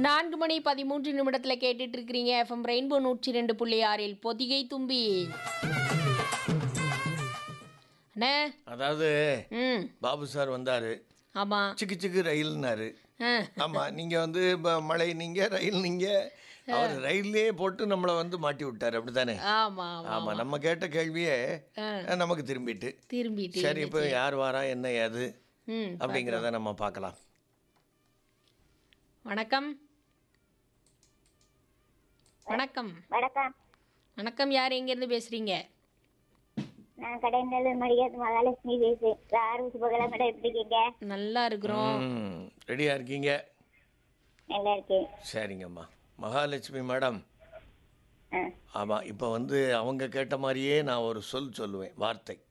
4:13 கேட்டுட்டு இருக்கிறீங்க. FM rainbow 102.6 Pothigai தும்பி. அண்ணே, அதாவது ம், பாபு சார் வந்தார், ஆமாம். சிக்கு சிக்கு ரயில்னாரு. ஆ, ஆமாம், நீங்கள் வந்து மழை நீங்கள் ரயில் நீங்கள் அவர் ரயிலே போட்டு நம்மளை வந்து மாட்டி விட்டார், அப்படி தானே? ஆமாம் ஆமாம் ஆமாம், நம்ம கேட்ட கேள்வியே நமக்கு திரும்பிட்டு. திரும்பிட்டு. சரி, இப்போ யார் வாரா என்ன ஏது ம், அப்படிங்கிறத நம்ம பார்க்கலாம். வணக்கம். வணக்கம். வணக்கம். வணக்கம். யார் எங்கேருந்து பேசுகிறீங்க? நான் கடைநல்லூர் மடிகாத்து மகாலட்சுமி பேசுறேன். ஆறு சுபகலா மேடம், எப்படி இருக்கீங்க? நல்லா இருக்கிறோம். ரெடியாக இருக்கீங்க? நல்லா இருக்கேன். சரிங்கம்மா. மகாலட்சுமி மேடம், ஆ, ஆமாம், இப்போ வந்து அவங்க கேட்ட மாதிரியே நான் ஒரு சொல் சொல்லுவேன், வார்த்தை.